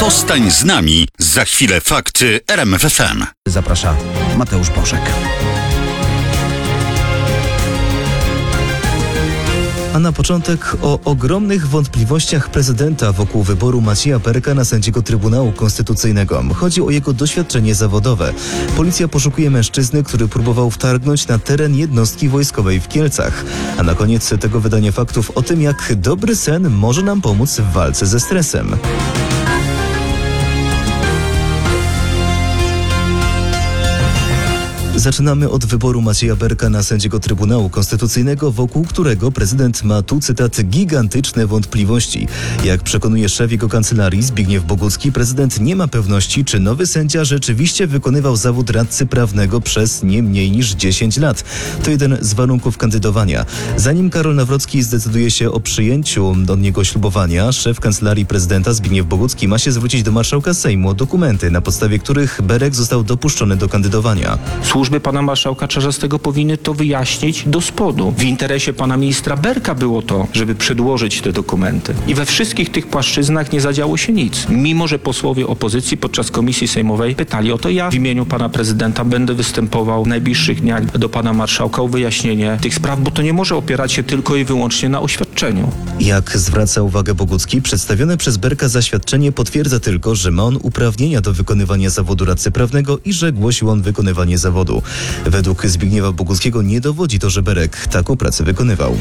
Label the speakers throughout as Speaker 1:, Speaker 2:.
Speaker 1: Zostań z nami. Za chwilę fakty RMF FM.
Speaker 2: Zaprasza Mateusz Bożek. A na początek o ogromnych wątpliwościach prezydenta wokół wyboru Macieja Perka na sędziego Trybunału Konstytucyjnego. Chodzi o jego doświadczenie zawodowe. Policja poszukuje mężczyzny, który próbował wtargnąć na teren jednostki wojskowej w Kielcach. A na koniec tego wydanie faktów o tym, jak dobry sen może nam pomóc w walce ze stresem. Zaczynamy od wyboru Macieja Perka na sędziego Trybunału Konstytucyjnego, wokół którego prezydent ma, tu cytat, gigantyczne wątpliwości. Jak przekonuje szef jego kancelarii Zbigniew Bogucki, prezydent nie ma pewności, czy nowy sędzia rzeczywiście wykonywał zawód radcy prawnego przez nie mniej niż 10 lat. To jeden z warunków kandydowania. Zanim Karol Nawrocki zdecyduje się o przyjęciu od niego ślubowania, szef kancelarii prezydenta Zbigniew Bogucki ma się zwrócić do marszałka Sejmu o dokumenty, na podstawie których Berek został dopuszczony do kandydowania.
Speaker 3: Służby pana marszałka Czarzastego powinny to wyjaśnić do spodu. W interesie pana ministra Berka było to, żeby przedłożyć te dokumenty. I we wszystkich tych płaszczyznach nie zadziało się nic. Mimo że posłowie opozycji podczas komisji sejmowej pytali o to, ja w imieniu pana prezydenta będę występował w najbliższych dniach do pana marszałka o wyjaśnienie tych spraw, bo to nie może opierać się tylko i wyłącznie na oświadczeniu.
Speaker 2: Jak zwraca uwagę Bogucki, przedstawione przez Berka zaświadczenie potwierdza tylko, że ma on uprawnienia do wykonywania zawodu radcy prawnego i że głosił on wykonywanie zawodu. Według Zbigniewa Boguckiego nie dowodzi to, że Berek taką pracę wykonywał.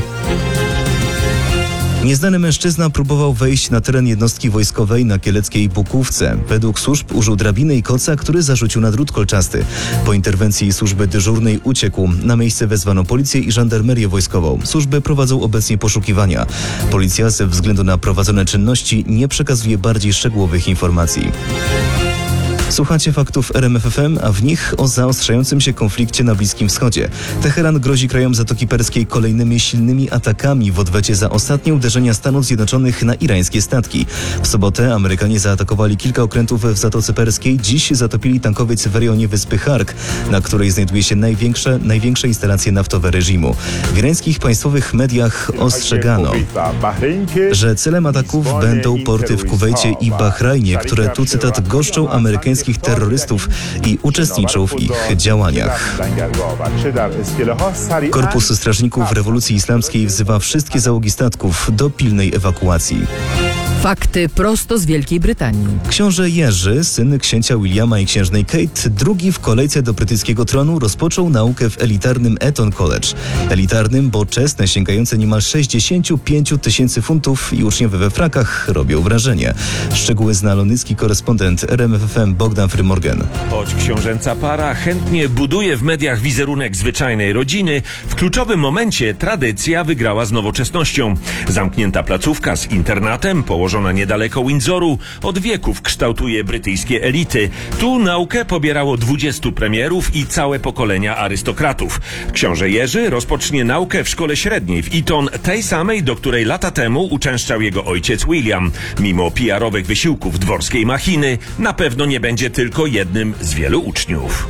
Speaker 2: Nieznany mężczyzna próbował wejść na teren jednostki wojskowej na kieleckiej Bukówce. Według służb użył drabiny i koca, który zarzucił na drut kolczasty. Po interwencji służby dyżurnej uciekł. Na miejsce wezwano policję i żandarmerię wojskową. Służby prowadzą obecnie poszukiwania. Policja ze względu na prowadzone czynności nie przekazuje bardziej szczegółowych informacji. Słuchacie faktów RMF FM, a w nich o zaostrzającym się konflikcie na Bliskim Wschodzie. Teheran grozi krajom Zatoki Perskiej kolejnymi silnymi atakami w odwecie za ostatnie uderzenia Stanów Zjednoczonych na irańskie statki. W sobotę Amerykanie zaatakowali kilka okrętów w Zatoce Perskiej. Dziś zatopili tankowiec w rejonie wyspy Hark, na której znajduje się największe instalacje naftowe reżimu. W irańskich państwowych mediach ostrzegano, że celem ataków będą porty w Kuwejcie i Bahrajnie, które, tu cytat, goszczą amerykańskich terrorystów i uczestniczą w ich działaniach. Korpus Strażników Rewolucji Islamskiej wzywa wszystkie załogi statków do pilnej ewakuacji.
Speaker 4: Fakty prosto z Wielkiej Brytanii.
Speaker 2: Książę Jerzy, syn księcia Williama i księżnej Kate, drugi w kolejce do brytyjskiego tronu, rozpoczął naukę w elitarnym Eton College. Elitarnym, bo czesne, sięgające niemal 65 000 funtów i uczniowie we frakach robią wrażenie. Szczegóły zna londyński korespondent RMF FM Bogdan Frymorgan.
Speaker 5: Choć książęca para chętnie buduje w mediach wizerunek zwyczajnej rodziny, w kluczowym momencie tradycja wygrała z nowoczesnością. Zamknięta placówka z internatem, położona niedaleko Windsoru, od wieków kształtuje brytyjskie elity. Tu naukę pobierało 20 premierów i całe pokolenia arystokratów. Książę Jerzy rozpocznie naukę w szkole średniej w Eton, tej samej, do której lata temu uczęszczał jego ojciec William. Mimo PR-owych wysiłków dworskiej machiny, na pewno nie będzie tylko jednym z wielu uczniów.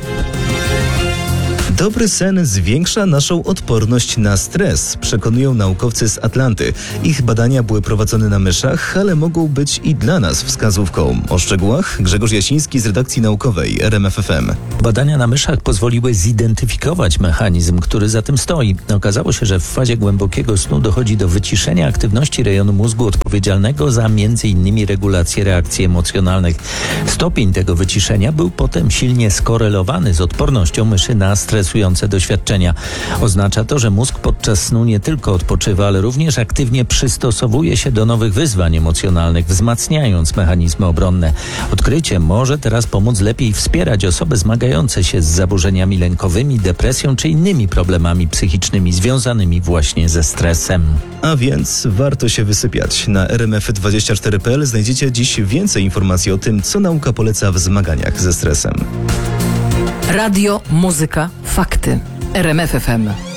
Speaker 2: Dobry sen zwiększa naszą odporność na stres, przekonują naukowcy z Atlanty. Ich badania były prowadzone na myszach, ale mogą być i dla nas wskazówką. O szczegółach Grzegorz Jasiński z redakcji naukowej RMF FM.
Speaker 6: Badania na myszach pozwoliły zidentyfikować mechanizm, który za tym stoi. Okazało się, że w fazie głębokiego snu dochodzi do wyciszenia aktywności rejonu mózgu odpowiedzialnego za m.in. regulację reakcji emocjonalnych. Stopień tego wyciszenia był potem silnie skorelowany z odpornością myszy na stresujące doświadczenia. Oznacza to, że mózg podczas snu nie tylko odpoczywa, ale również aktywnie przystosowuje się do nowych wyzwań emocjonalnych, wzmacniając mechanizmy obronne. Odkrycie może teraz pomóc lepiej wspierać osoby zmagające się z zaburzeniami lękowymi, depresją czy innymi problemami psychicznymi związanymi właśnie ze stresem.
Speaker 2: A więc warto się wysypiać. Na rmf24.pl znajdziecie dziś więcej informacji o tym, co nauka poleca w zmaganiach ze stresem.
Speaker 4: Radio, muzyka, fakty. RMF FM.